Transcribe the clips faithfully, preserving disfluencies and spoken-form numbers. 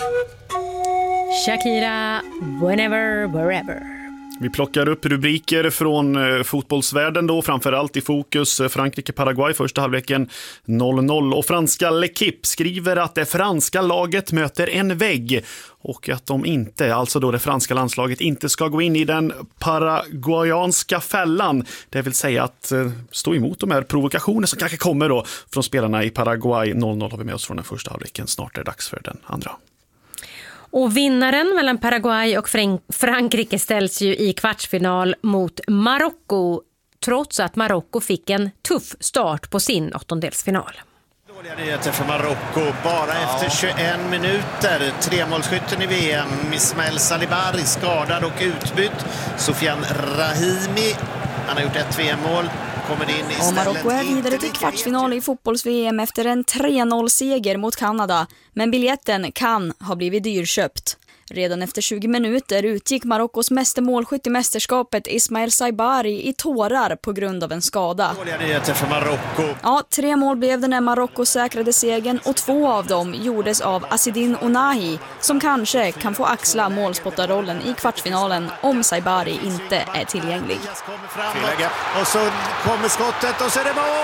Shakira, whenever, wherever. Vi plockar upp rubriker från eh, fotbollsvärlden då, framförallt i fokus eh, Frankrike-Paraguay första halvleken noll noll, och franska L'Equipe skriver att det franska laget möter en vägg och att de inte, alltså då det franska landslaget inte ska gå in i den paraguayanska fällan, det vill säga att eh, stå emot de här provokationer som kanske kommer då från spelarna i Paraguay. noll noll har vi med oss från den första halvleken, snart är det dags för den andra. Och vinnaren mellan Paraguay och Frankrike ställs ju i kvartsfinal mot Marocko, trots att Marocko fick en tuff start på sin åttondelsfinal. Dåliga nyheter för Marocko. Bara efter tjugoen minuter. Tremålsskytten i V M, Ismael Salibari, skadad och utbytt. Sofian Rahimi, han har gjort ett V M-mål. Och Marocko är vidare till kvartsfinal i fotbolls-V M efter en tre noll-seger mot Kanada. Men biljetten kan ha blivit dyrköpt. Redan efter tjugo minuter utgick Marockos meste målskytt i mästerskapet Ismael Saibari i tårar på grund av en skada. Dåliga nyheter för Marocko. Ja, tre mål blev det när Marocko säkrade segern och två av dem gjordes av Asidin Onahi, som kanske kan få axla målspottarrollen i kvartsfinalen om Saibari inte är tillgänglig. Och så kommer skottet och så är det mål!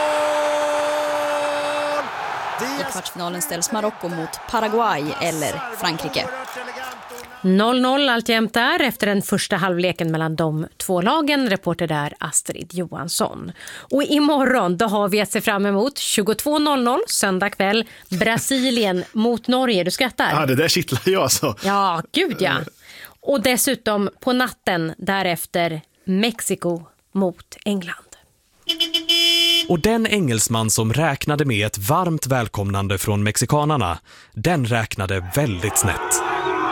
I kvartsfinalen ställs Marocko mot Paraguay eller Frankrike. noll noll alltjämt där efter den första halvleken mellan de två lagen. Reporter där Astrid Johansson. Och imorgon då har vi att se fram emot tjugotvå noll noll söndag kväll, Brasilien mot Norge. Du skrattar? Ja, det där kittlar ju alltså. Ja, gud ja. Och dessutom på natten därefter Mexiko mot England. Och den engelsman som räknade med ett varmt välkomnande från mexikanerna, den räknade väldigt snett.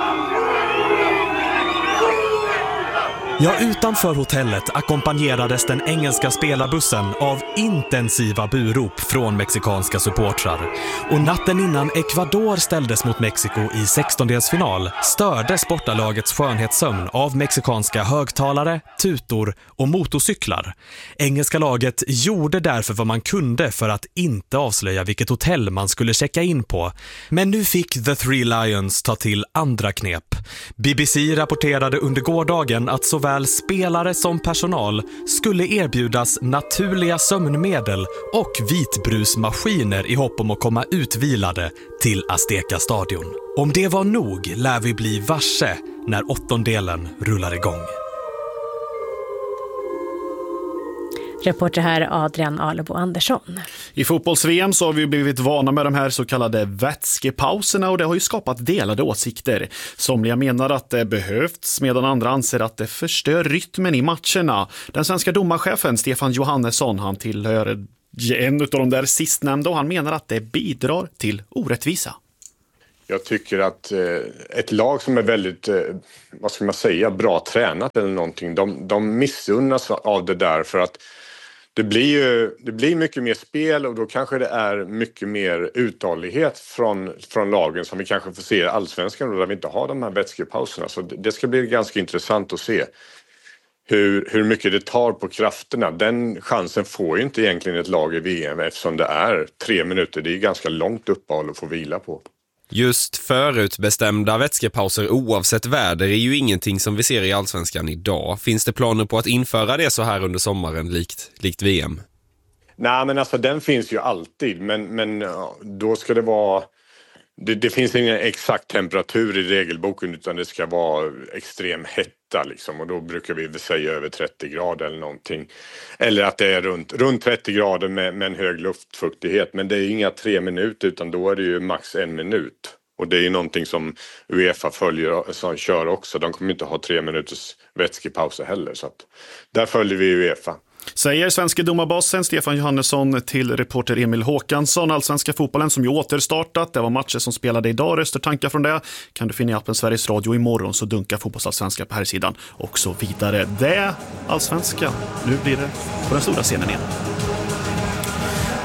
Ja, utanför hotellet ackompanjerades den engelska spelarbussen av intensiva burop från mexikanska supportrar. Och natten innan Ecuador ställdes mot Mexiko i sextondelsfinal störde sportalagets skönhetssömn av mexikanska högtalare, tutor och motorcyklar. Engelska laget gjorde därför vad man kunde för att inte avslöja vilket hotell man skulle checka in på. Men nu fick The Three Lions ta till andra knep. B B C rapporterade under gårdagen att såväl spelare som personal skulle erbjudas naturliga sömnmedel och vitbrusmaskiner i hopp om att komma utvilade till Azteca-stadion. Om det var nog lär vi bli varse när åttondelen rullar igång. Reporter här Adrian Alebo Andersson. I fotbolls-V M så har vi blivit vana med de här så kallade vätskepauserna och det har ju skapat delade åsikter. Somliga menar att det behövs medan andra anser att det förstör rytmen i matcherna. Den svenska domarchefen Stefan Johannesson, han tillhör en av de där sistnämnda och han menar att det bidrar till orättvisa. Jag tycker att eh, ett lag som är väldigt, eh, vad ska man säga, bra tränat eller någonting, de, de missunnas av det där för att det blir ju det blir mycket mer spel och då kanske det är mycket mer uthållighet från, från lagen som vi kanske får se i Allsvenskan där vi inte har de här vätskepauserna. Så det, det ska bli ganska intressant att se hur, hur mycket det tar på krafterna. Den chansen får ju inte egentligen ett lag i V M eftersom det är tre minuter. Det är ganska långt uppehåll att få vila på. Just förutbestämda vätskepauser oavsett väder är ju ingenting som vi ser i Allsvenskan idag. Finns det planer på att införa det så här under sommaren likt, likt V M? Nej, men alltså den finns ju alltid. Men, men då ska det vara... Det, det finns ingen exakt temperatur i regelboken utan det ska vara extrem hetta liksom. Och då brukar vi säga över trettio grader eller någonting. Eller att det är runt, runt trettio grader med, med en hög luftfuktighet. Men det är inga tre minuter utan då är det ju max en minut. Och det är ju någonting som UEFA följer som kör också. De kommer inte ha tre minuters vätskepauser heller. Så att där följer vi UEFA. Säger svenska domarbasen Stefan Johannesson till reporter Emil Håkansson. Allsvenska fotbollen som ju återstartat. Det var matcher som spelade idag. Röster tankar från det kan du finna i appen Sveriges Radio imorgon så dunkar fotbollsallsvenska på här sidan och så vidare. Det allsvenska. Nu blir det på den stora scenen igen.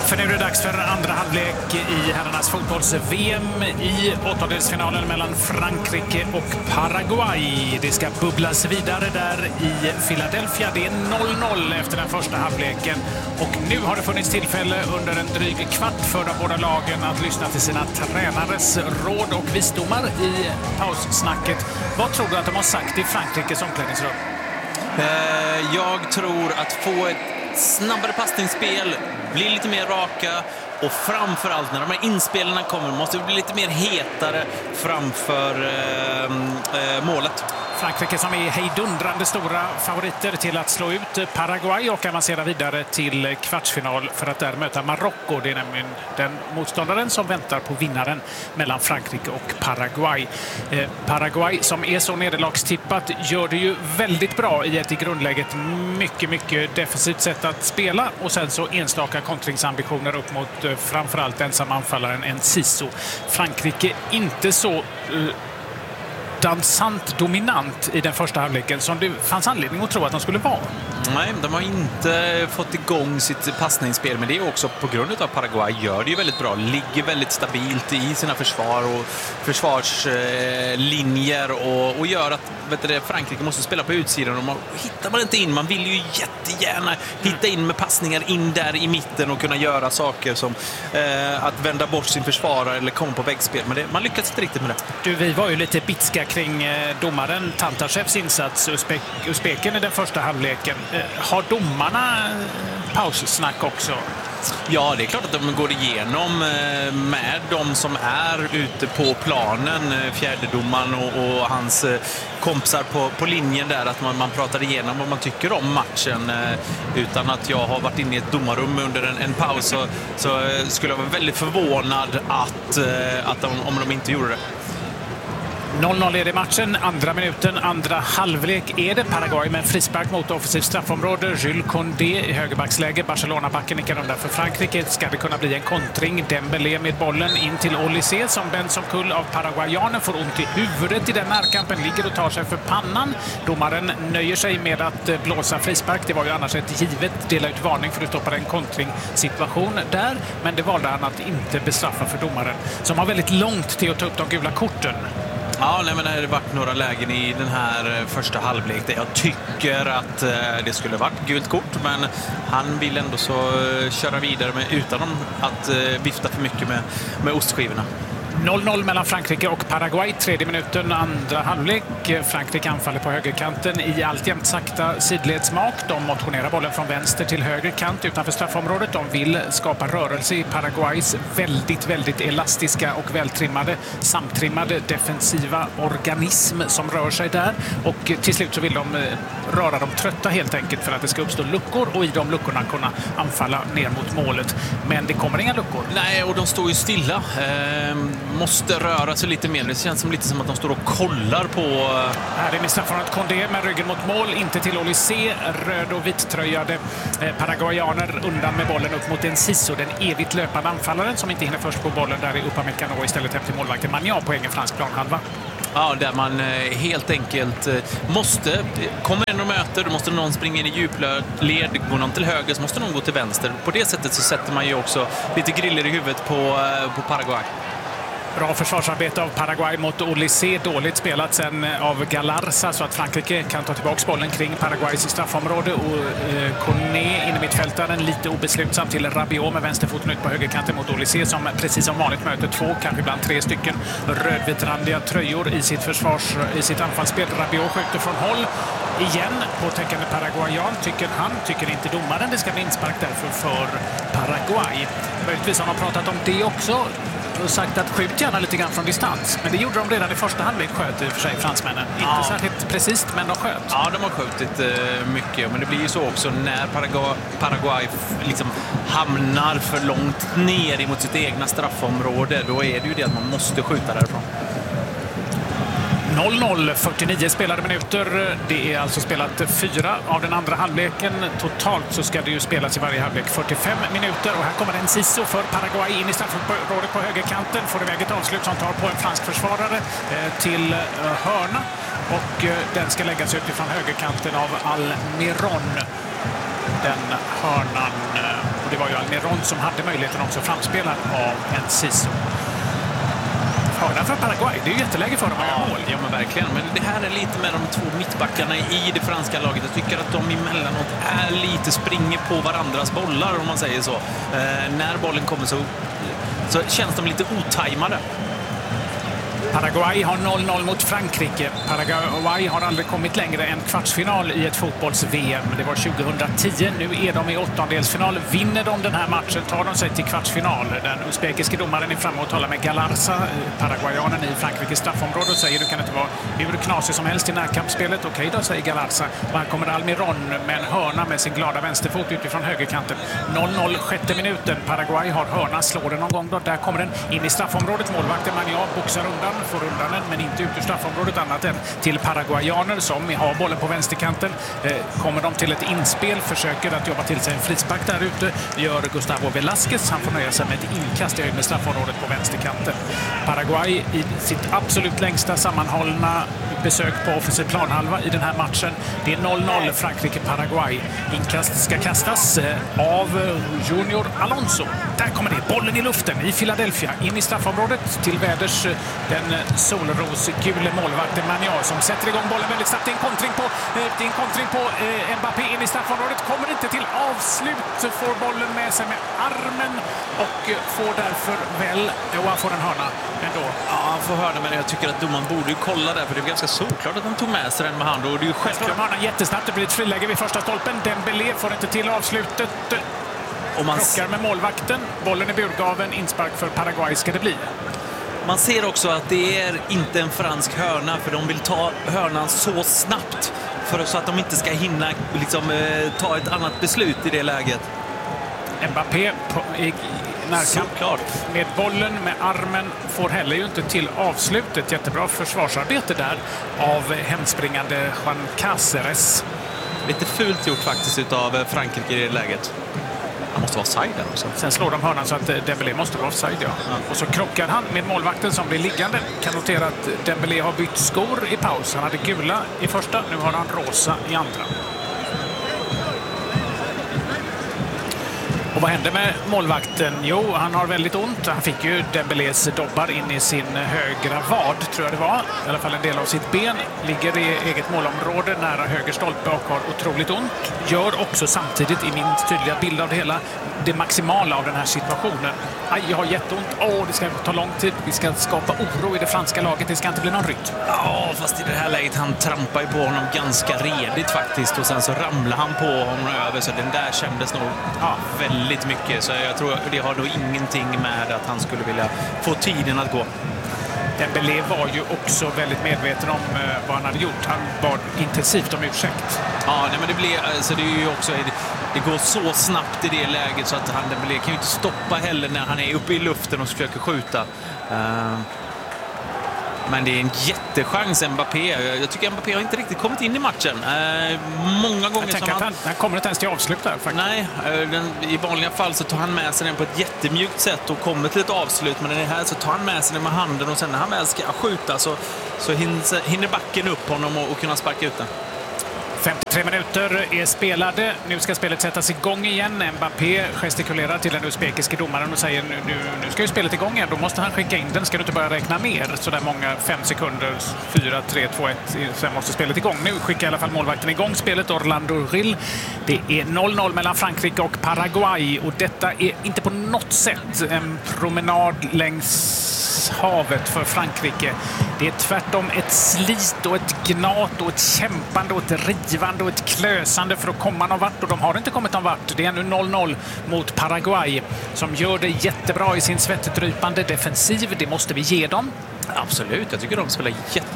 För nu är det dags för andra halvlek i herrarnas fotbolls-V M i åttondelsfinalen mellan Frankrike och Paraguay. Det ska bubblas vidare där i Philadelphia. Det är noll noll efter den första halvleken. Och nu har det funnits tillfälle under en dryg kvart för de båda lagen att lyssna till sina tränares råd och visdomar i paussnacket. Vad tror du att de har sagt i Frankrikes omklädningsrum? Jag tror att få ett snabbare passningsspel, bli lite mer raka och framförallt när de här inspelarna kommer måste vi bli lite mer hetare framför eh, eh, målet. Frankrike som är hejdundrande stora favoriter till att slå ut Paraguay och avancera vidare till kvartsfinal för att där möta Marocko. Det är nämligen den motståndaren som väntar på vinnaren mellan Frankrike och Paraguay. Eh, Paraguay som är så nederlagstippat gör det ju väldigt bra i ett i grundläget mycket, mycket defensivt sätt att spela och sen så enstaka kontringsambitioner upp mot eh, framförallt ensamanfallaren Enciso. Frankrike inte så eh, dansant dominant i den första halvleken som det fanns anledning att tro att de skulle vara. Nej, de har inte fått igång sitt passningsspel, men det är också på grund av Paraguay gör det ju väldigt bra. Ligger väldigt stabilt i sina försvar och försvarslinjer och, och gör att vet du, Frankrike måste spela på utsidan och man hittar man inte in. Man vill ju jättegärna hitta in med passningar in där i mitten och kunna göra saker som eh, att vända bort sin försvarare eller komma på väggspel. Men det, man lyckas inte riktigt med det. Du, vi var ju lite bitska kring eh, domaren Tantashevs insats, Uzbek, Uzbeken i den första halvleken. Eh, har domarna eh, paussnack också? Ja, det är klart att de går igenom med de som är ute på planen, fjärdedomaren och, och hans kompisar på, på linjen där, att man, man pratar igenom vad man tycker om matchen. Utan att jag har varit inne i ett domarrum under en, en paus så, så skulle jag vara väldigt förvånad att, att de, om de inte gjorde det. noll noll är det matchen, andra minuten, andra halvlek är det Paraguay med en frispark mot offensivt straffområde. Jules Condé i högerbacksläge, Barcelona-backen nickar de där för Frankrike. Ska det kunna bli en kontring? Dembélé med bollen in till Olysée som bänds omkull av paraguayanen, får ont i huvudet i den närkampen, ligger och tar sig för pannan. Domaren nöjer sig med att blåsa frispark. Det var ju annars ett givet dela ut varning för att stoppa en kontringssituation där, men det valde han att inte bestraffa för domaren som har väldigt långt till att ta upp de gula korten. Ja, nej, men det har varit några lägen i den här första halvlek där jag tycker att eh, det skulle varit gult kort, men han vill ändå så eh, köra vidare med, utan att eh, vifta för mycket med, med ostskivorna. noll noll mellan Frankrike och Paraguay, tredje minuten, andra halvlek. Frankrike anfaller på högerkanten i alltjämt sakta sidledsmak. De motionerar bollen från vänster till höger kant utanför straffområdet. De vill skapa rörelse i Paraguays väldigt, väldigt elastiska och vältrimmade, samtrimmade defensiva organism som rör sig där. Och till slut så vill de röra dem trötta helt enkelt för att det ska uppstå luckor och i de luckorna kunna anfalla ner mot målet. Men det kommer inga luckor. Nej, och de står ju stilla. Ehm... måste röra sig lite mer. Det känns som lite som att de står och kollar på... Här är med straffområdet Condé med ryggen mot mål, inte till Olysée. Röd och vittröjade eh, paraguayaner undan med bollen upp mot Enciso, den evigt löpande anfallaren som inte hinner först på bollen. Där är Upamecano istället hem till målvakten Magnan på egen fransk planhalva. Ja, där man helt enkelt måste, kommer en och möter, då måste någon springa in i djupled, går någon till höger så måste någon gå till vänster. På det sättet så sätter man ju också lite griller i huvudet på, på Paraguay. Bra försvarsarbete av Paraguay mot Olysée. Dåligt spelat sen av Galarza så att Frankrike kan ta tillbaka bollen kring Paraguays straffområde. Och eh, Koné inne mittfältaren lite obeslutsam till Rabiot med vänsterfoten ut på högerkanten mot Olysée som precis som vanligt möter två, kanske ibland tre stycken rödvitrandiga tröjor i sitt försvars, i sitt anfallsspel. Rabiot skjuter från håll igen på täckande paraguayan, tycker han, tycker inte domaren. Det ska bli inspark därför för Paraguay. Möjligtvis har man pratat om det också och sagt att skjut gärna lite grann från distans. Men det gjorde de redan i första halvlek, sköt i och för sig fransmännen. Ja. Inte särskilt precis, men de sköt. Ja, de har skjutit eh, mycket. Men det blir ju så också när Paraguay, Paraguay liksom hamnar för långt ner emot sitt egna straffområde. Då är det ju det att man måste skjuta därifrån. noll noll, fyrtionio spelade minuter. Det är alltså spelat fyra av den andra halvleken. Totalt så ska det ju spelas i varje halvlek fyrtiofem minuter. Och här kommer en Enciso för Paraguay in i straffområdet på högerkanten. Får iväg ett avslut som tar på en fransk försvarare eh, till eh, hörna. Och eh, den ska läggas utifrån högerkanten av Almiron. Den hörnan. Eh, och det var ju Almiron som hade möjligheten också framspelad av en Siso. Hörna för Paraguay, det är ju jätteläge för dem att göra mål. Ja, men verkligen. Men det här är lite med de två mittbackarna i det franska laget. Jag tycker att de emellanåt är lite springer på varandras bollar, om man säger så. Eh, när bollen kommer så, så känns de lite otajmade. Paraguay har noll noll mot Frankrike. Paraguay har aldrig kommit längre än kvartsfinal i ett fotbolls-V M. Det var tjugohundratio. Nu är de i åttondelsfinal. Vinner de den här matchen tar de sig till kvartsfinal. Den uzbekiske domaren är framme och talar med Galarza, paraguayanen i Frankrikes straffområde, och säger du kan inte vara hur knasig som helst i närkampsspelet. Okej då, säger Galarza. Och här kommer Almiron med en hörna med sin glada vänsterfot utifrån högerkanten. noll noll, sjätte minuten. Paraguay har hörna, slår den någon gång då. Där kommer den in i straffområdet. Målvakten Magnan boxar undan, får undan den, men inte ut ur straffområdet annat än till paraguayaner som har bollen på vänsterkanten. Eh, kommer de till ett inspel, försöker att jobba till sig en frispark där ute. Gör Gustavo Velasquez, han får nöja sig med ett inkast i med straffområdet på vänsterkanten. Paraguay i sitt absolut längsta sammanhållna besök på offensiv planhalva i den här matchen. Det är noll noll Frankrike-Paraguay. Inkast ska kastas av Junior Alonso. Där kommer det, bollen i luften i Philadelphia, in i straffområdet till väders den solrosgule målvakten Magnan som sätter igång bollen väldigt snabbt. Det är en kontring på, det är en kontring på eh, Mbappé in i straffområdet. Kommer inte till avslut, får bollen med sig med armen och får därför väl, jo, han får en hörna ändå. Ja, han får hörna, men jag tycker att domaren borde ju kolla där, för det är ganska såklart att han tog med sig den med hand. Och det är ju självklart. Hörnan jättesnabbt, det blir ett friläge vid första stolpen. Dembélé får inte till avslutet. Och man krockar med målvakten. Bollen i burgaven, inspark för Paraguay ska det bli. Man ser också att det är inte en fransk hörna, för de vill ta hörnan så snabbt för så att de inte ska hinna liksom, eh, ta ett annat beslut i det läget. Mbappé på, i närkamp med bollen med armen får heller ju inte till avslutet. Jättebra försvarsarbete där av hemspringande Juan Cáceres. Lite fult gjort faktiskt av Frankrike i det läget. Han måste vara offside där också. Sen slår de hörnan så att Dembélé måste vara offside, ja. ja. Och så krockar han med målvakten som blir liggande. Kan notera att Dembélé har bytt skor i paus. Han hade gula i första, nu har han rosa i andra. Och vad hände med målvakten? Jo, han har väldigt ont. Han fick ju Dembélés dobbar in i sin högra vad, tror jag det var. I alla fall en del av sitt ben. Ligger i eget målområde nära höger stolpe och har otroligt ont. Gör också samtidigt, i min tydliga bild av det hela, det maximala av den här situationen. Aj, jag har jätteont. Åh, det ska ta lång tid. Vi ska skapa oro i det franska laget. Det ska inte bli någon rytm. Ja, fast i det här läget, han trampar ju på honom ganska redigt faktiskt. Och sen så ramlar han på honom över. Så den där kändes nog ja, väldigt mycket. Så jag tror det har nog ingenting med att han skulle vilja få tiden att gå. Dembélé var ju också väldigt medveten om eh, vad han hade gjort. Han bad intensivt om ursäkt. Ja, nej, men det blir alltså det är ju också det, det går så snabbt i det läget så att han Dembélé kan ju inte stoppa heller när han är uppe i luften och försöker skjuta. Uh, men det är en jättechans Mbappé. Jag tycker Mbappé har inte riktigt kommit in i matchen. Uh, många gånger jag som han... han... Han kommer inte ens till avslut där faktiskt. Nej, uh, den, i vanliga fall så tar han med sig den på ett jättemjukt sätt och kommer till ett avslut. Men den här så tar han med sig den med handen och sen när han väl ska skjuta så, så hinner, hinner backen upp honom och, och kunna sparka ut den. femtiotre minuter är spelade. Nu ska spelet sättas igång igen. Mbappé gestikulerar till den uzbekiske domaren och säger nu, nu, nu ska ju spelet igång igen. Då måste han skicka in den. Ska du inte börja räkna ner så där många fem sekunder, fyra, tre, två, ett. Sen måste spelet igång. Nu skickar i alla fall målvakten igång spelet. Orlando Rill. Det är noll noll mellan Frankrike och Paraguay. Och detta är inte på något sätt en promenad längs havet för Frankrike. Det är tvärtom ett slit och ett gnat och ett kämpande och ett rivande och ett klösande för att komma någon vart, och de har inte kommit någon vart. Det är nu noll noll mot Paraguay som gör det jättebra i sin svettdrypande defensiv. Det måste vi ge dem. Absolut, jag tycker de spelar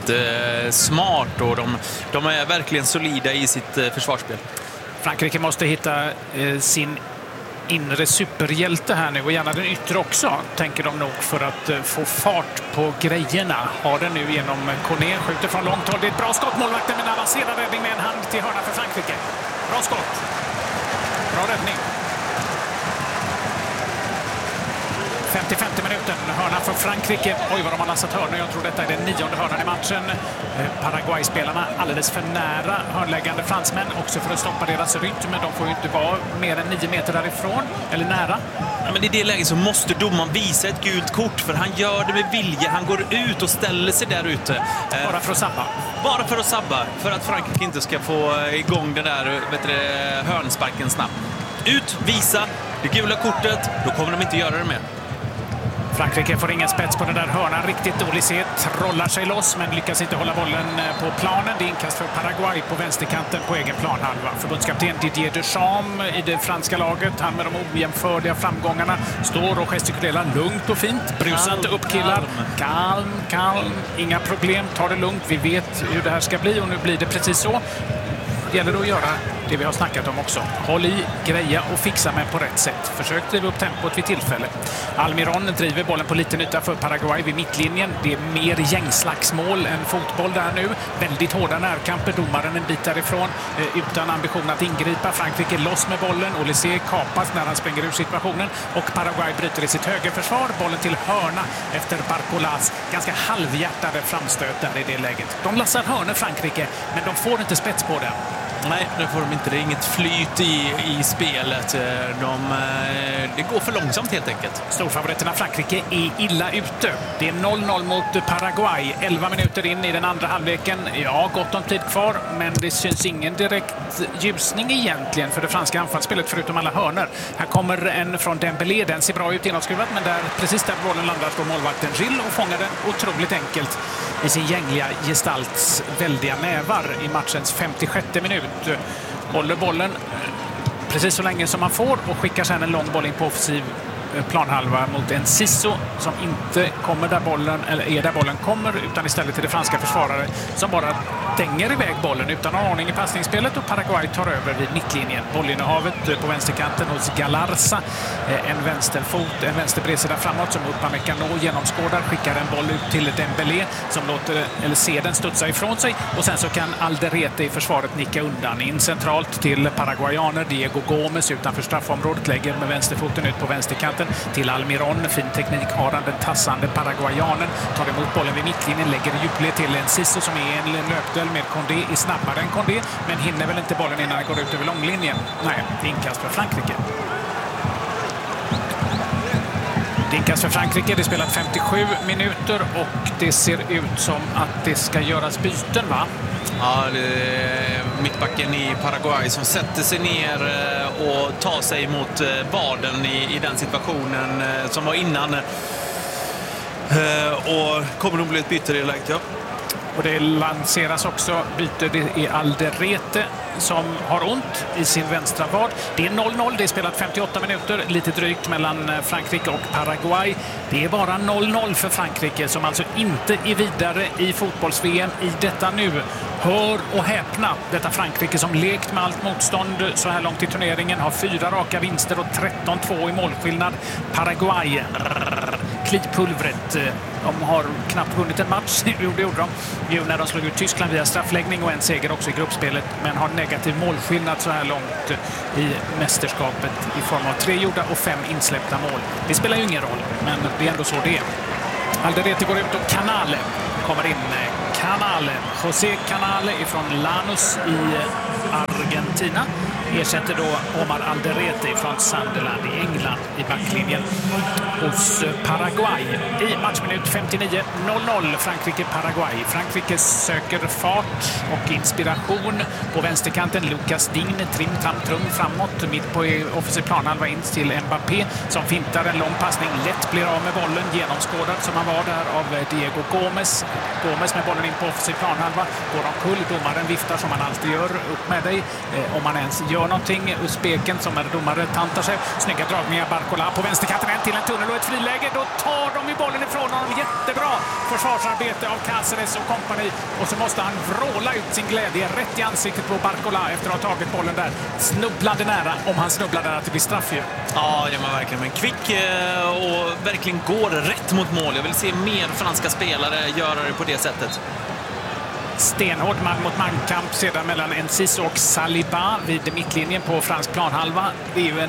jättesmart och de, de är verkligen solida i sitt försvarsspel. Frankrike måste hitta eh, sin inre superhjälte här nu, och gärna den yttre också, tänker de nog, för att uh, få fart på grejerna. Har den nu genom Koné, skjuter från långt håll. Det är ett bra skott, målvakten med en avancerad räddning med en hand till hörna för Frankrike. Bra skott. Bra räddning. femtiofemte minuten minuten. Hörna för Frankrike. Oj, vad de har lassat hörnor. Jag tror detta är den nionde hörnan i matchen. Paraguay-spelarna alldeles för nära hörnläggande fransmän. Också för att stoppa deras rytm. Men de får ju inte vara mer än nio meter därifrån. Eller nära. Ja, men i det läget så måste domaren visa ett gult kort. För han gör det med vilja. Han går ut och ställer sig där ute. Bara för att sabba. Bara för att sabba. För att Frankrike inte ska få igång den där vet du, hörnsparken snabbt. Ut, visa det gula kortet. Då kommer de inte göra det mer. Frankrike får ingen spets på den där hörnan riktigt. Olysée trollar sig loss men lyckas inte hålla bollen på planen. Det är inkast för Paraguay på vänsterkanten på egen planhalva. Förbundskapten Didier Deschamps i det franska laget, han med de ojämförliga framgångarna, står och gestikulerar lugnt och fint. Brusa inte upp killar. Kalm, kalm, inga problem. Ta det lugnt. Vi vet hur det här ska bli och nu blir det precis så. Det gäller att göra det vi har snackat om också. Håll i, greja och fixa med på rätt sätt. Försök driva upp tempot vid tillfälle. Almiron driver bollen på liten yta för Paraguay vid mittlinjen. Det är mer gängslagsmål än fotboll där nu. Väldigt hårda närkamper. Domaren en bit därifrån utan ambition att ingripa. Frankrike loss med bollen. Olysée kapas när han springer ur situationen. Och Paraguay bryter i sitt högerförsvar. Bollen till hörna efter Barcolas ganska halvhjärtade framstöt där i det läget. De lassar hörnor Frankrike, men de får inte spets på det. Nej, det får de inte. Det är inget flyt i, i spelet. De, det går för långsamt helt enkelt. Storfavoriterna Frankrike är illa ute. Det är noll noll mot Paraguay. elva minuter in i den andra halvleken. Ja, gott om tid kvar, men det syns ingen direkt ljusning egentligen för det franska anfallsspelet förutom alla hörnor. Här kommer en från Dembélé. Den ser bra ut inåtskruvat, men där, precis där bollen landar står målvakten Gilles och fångar den otroligt enkelt i sin gängliga gestalts väldiga nävar i matchens femtiosjätte minut. Håller bollen precis så länge som man får och skickar sedan en lång boll in på offensiv planhalva mot en Sisso som inte kommer där bollen, eller är där bollen kommer, utan istället till det franska försvarare som bara stänger iväg bollen utan någon ordning i passningsspelet, och Paraguay tar över vid mittlinjen. Bollinnehavet på vänsterkanten hos Galarza, en vänsterfot, en vänsterbredsida framåt som Upamecano genomskådar, skickar en boll ut till Dembélé som låter, eller ser den studsa ifrån sig, och sen så kan Alderete i försvaret nicka undan in centralt till paraguayaner. Diego Gomes utanför straffområdet lägger med vänsterfoten ut på vänsterkanten till Almiron. Fin teknik har han, den tassande paraguayanen. Tar emot bollen vid mittlinjen, lägger djupled till en Sisso som är en löpduell med Condé, är snabbare än Condé, men hinner väl inte bollen innan den går ut över långlinjen. Nej, inkast för Frankrike. Inkast för Frankrike, det spelat femtiosju minuter och det ser ut som att det ska göras byten, va? Ja, det är mittbacken i Paraguay som sätter sig ner och tar sig mot baden i, i den situationen som var innan. Och kommer nog bli ett byte i det läget, ja. Och det lanseras också byte. Det är Alderete som har ont i sin vänstra vad. Det är noll noll. Det är spelat femtioåtta minuter. Lite drygt mellan Frankrike och Paraguay. Det är bara noll noll för Frankrike som alltså inte är vidare i fotbolls-V M i detta nu. Hör och häpna. Detta Frankrike som lekt med allt motstånd så här långt i turneringen har fyra raka vinster och tretton två i målskillnad. Paraguay klitpulvret. De har knappt vunnit en match, det gjorde de ju när de slog ut Tyskland via straffläggning och en seger också i gruppspelet, men har negativ målskillnad så här långt i mästerskapet i form av tre gjorda och fem insläppta mål. Det spelar ju ingen roll, men det är ändå så det är. Alderete går ut och Canale kommer in. Canale, José Canale ifrån Lanús i Argentina ersätter då Omar Alderete från Sunderland i England i backlinjen hos Paraguay. I matchminut femtionio, noll noll Frankrike-Paraguay. Frankrike söker fart och inspiration på vänsterkanten. Lucas Digne, trim, tram, trum framåt. Mitt på offensiv planhalva in till Mbappé som fintar en lång passning. Lätt blir av med bollen, genomskådad som han var där av Diego Gomes. Gomes med bollen in på offensiv planhalva. Går omkull, domaren viftar som han alltid gör. Upp med dig, eh, om man ens gör någonting. Uzbeken som är domare tantar sig. Snygga dragningar, Barcola på vänsterkanten, en till en tunnel och ett friläge. Då tar de i bollen ifrån honom. Jättebra försvarsarbete av Cáceres och kompani. Och så måste han vråla ut sin glädje rätt i ansiktet på Barcola efter att ha tagit bollen där. Snubblande nära, om han snubblar där, att det blir straff ju. Ja, det är man verkligen. Men kvick och verkligen går rätt mot mål. Jag vill se mer franska spelare göra det på det sättet. Stenhård man mot mankamp sedan mellan Enciso och Saliba vid mittlinjen på fransk planhalva. Det är ju en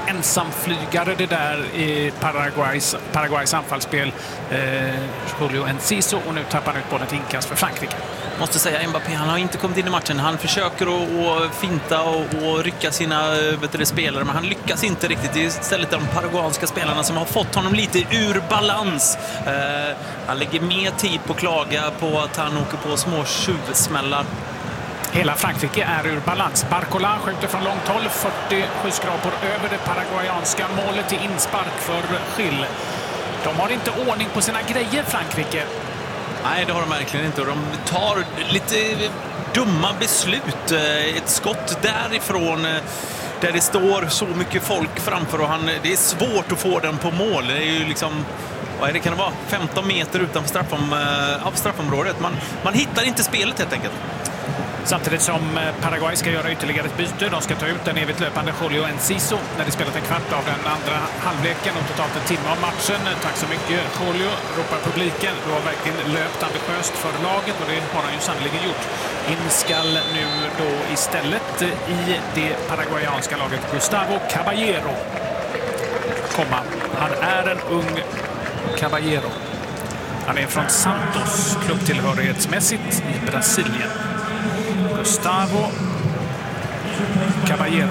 ensamflygare det där i Paraguays, Paraguays anfallsspel. Eh, Julio Enciso, och nu tappar han ut bollen till inkast för Frankrike. Måste säga, Mbappé, han har inte kommit in i matchen. Han försöker att, att finta och, och rycka sina vet du, spelare, men han lyckas inte riktigt. Det är istället de paraguanska spelarna som har fått honom lite ur balans. Eh, han lägger mer tid på att klaga på att han åker på små tjuvsmällar. Hela Frankrike är ur balans. Barcola skjuter från långt håll, fyrtio skyskrapor över det paraguayanska målet i inspark för Gil. De har inte ordning på sina grejer, Frankrike. Nej, det har de verkligen inte. De tar lite dumma beslut. Ett skott därifrån där det står så mycket folk framför och han, det är svårt att få den på mål. Det är ju liksom, vad är det, kan det vara femton meter utanför straffom, av straffområdet. Man, man hittar inte spelet helt enkelt. Samtidigt som Paraguay ska göra ytterligare ett byte. De ska ta ut den evigt löpande Julio Enciso när de spelat en kvart av den andra halvleken och totalt en timme av matchen. Tack så mycket, Julio, ropar publiken. Du har verkligen löpt ambitiöst för laget och det har han ju sannolikt gjort. In skall nu då istället i det paraguayanska laget Gustavo Caballero komma. Han är en ung Caballero. Han är från Santos, klubbtillhörighetsmässigt i Brasilien. Gustavo Caballero.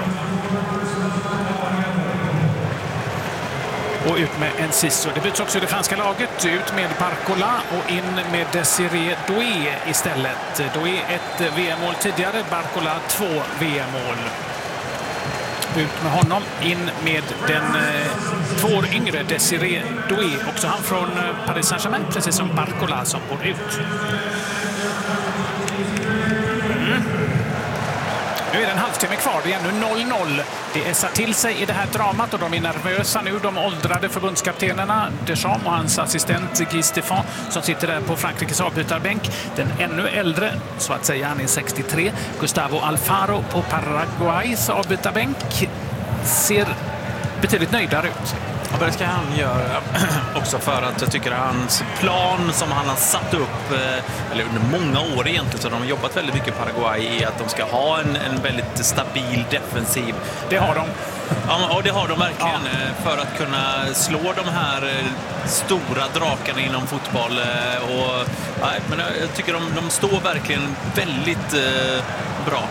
Och ut med Enciso. Det byts också i det franska laget. Ut med Barcola och in med Desiré Doué istället. Doué ett V M-mål tidigare, Barcola två V M-mål. Ut med honom, in med den eh, två år yngre Desiré Doué. Också han från eh, Paris Saint-Germain, precis som Barcola som går ut. Mm. Nu är det en halvtimme kvar, det är ännu noll noll. Det ässar till sig i det här dramat och de är nervösa nu, de åldrade förbundskaptenerna Deschamps och hans assistent Guy Stéphane som sitter där på Frankrikes avbytarbänk. Den ännu äldre, så att säga, han är sextiotre, Gustavo Alfaro på Paraguays avbytarbänk ser betydligt nöjdare ut. Och det ska han göra också för att jag tycker att hans plan som han har satt upp, eller under många år egentligen, så de har jobbat väldigt mycket i Paraguay i att de ska ha en, en väldigt stabil defensiv. Det har de. Ja, och det har de verkligen, ja. För att kunna slå de här stora drakarna inom fotboll. Och, ja, men jag tycker de, de står verkligen väldigt eh, bra.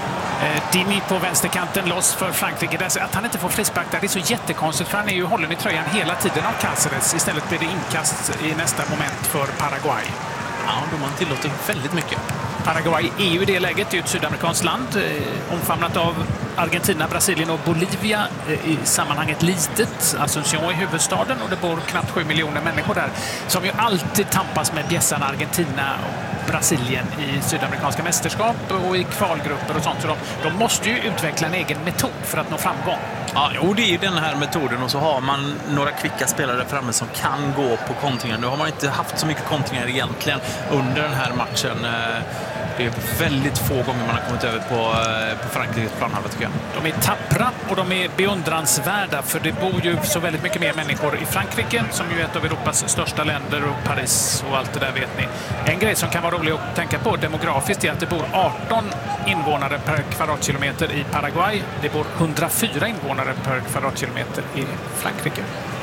Dini på vänsterkanten, loss för Frankrike. Att han inte får frispark där, det är så jättekonstigt för han är ju hållen i tröjan hela tiden av Cáceres. Istället blir det inkast i nästa moment för Paraguay. Ja, de har tillåtit väldigt mycket. Paraguay är ju i det läget, det är ett sydamerikanskt land eh, omfamnat av Argentina, Brasilien och Bolivia, eh, i sammanhanget litet. Asunción i huvudstaden och det bor knappt sju miljoner människor där som ju alltid tampas med bjässarna Argentina och Brasilien i sydamerikanska mästerskap och i kvalgrupper och sånt. Så de, de måste ju utveckla en egen metod för att nå framgång. Ja, jo, det är ju den här metoden och så har man några kvicka spelare framme som kan gå på kontringar. Nu har man inte haft så mycket kontringar egentligen under den här matchen. Det är väldigt få gånger man har kommit över på, på Frankrikes planhalva, tycker jag. De är tappra och de är beundransvärda för det bor ju så väldigt mycket mer människor i Frankrike som ju är ett av Europas största länder och Paris och allt det där vet ni. En grej som kan vara rolig att tänka på demografiskt är att det bor arton invånare per kvadratkilometer i Paraguay. Det bor hundrafyra invånare per kvadratkilometer i Frankrike.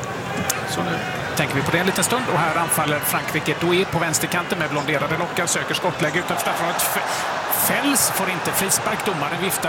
Så nu tänker vi på det en liten stund och här anfaller Frankrike. Doué på vänsterkanten med blonderade lockar, söker skottläge utanför straffområdet. Fälls får inte frispark, domaren viftar